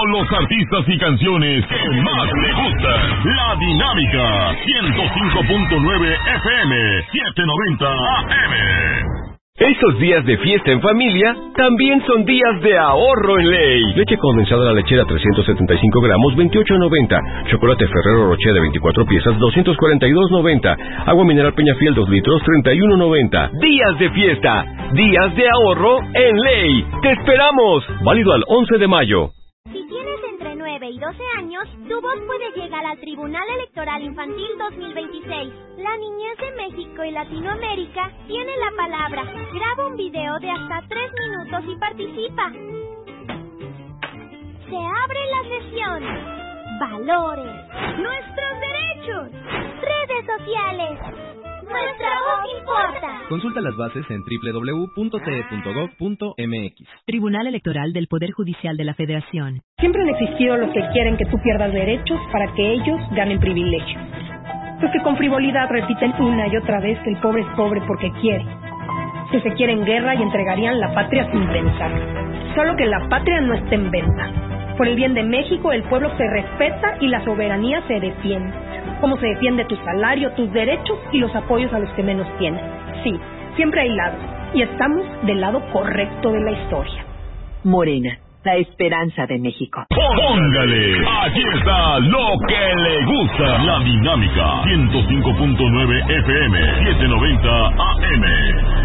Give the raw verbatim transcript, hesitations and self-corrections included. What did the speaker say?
con los artistas y canciones que más le gustan. La Dinámica, ciento cinco punto nueve F M, setecientos noventa A M. Estos días de fiesta en familia también son días de ahorro en Ley. Leche condensada la lechera trescientos setenta y cinco gramos, veintiocho noventa. Chocolate Ferrero Rocher de veinticuatro piezas, doscientos cuarenta y dos noventa. Agua mineral Peñafiel dos litros, treinta y uno noventa. Días de fiesta, días de ahorro en Ley. ¡Te esperamos! Válido al once de mayo. Si tienes entre nueve y doce años, tu voz puede llegar al Tribunal Electoral Infantil dos mil veintiséis. La niñez de México y Latinoamérica tiene la palabra. Graba un video de hasta tres minutos y participa. Se abre la sesión. Valores. Nuestros derechos. Redes sociales. Nuestra voz importa. Consulta las bases en doble u doble u doble u punto t e punto gov punto m x. Tribunal Electoral del Poder Judicial de la Federación. Siempre han existido los que quieren que tú pierdas derechos para que ellos ganen privilegios. Los que con frivolidad repiten una y otra vez que el pobre es pobre porque quiere. Que se quieren guerra y entregarían la patria sin pensar. Solo que la patria no está en venta. Por el bien de México, el pueblo se respeta y la soberanía se defiende. Como se defiende tu salario, tus derechos y los apoyos a los que menos tienen. Sí, siempre hay lados. Y estamos del lado correcto de la historia. Morena, la esperanza de México. Póngale, aquí está lo que le gusta. La Dinámica, ciento cinco punto nueve F M, setecientos noventa A M.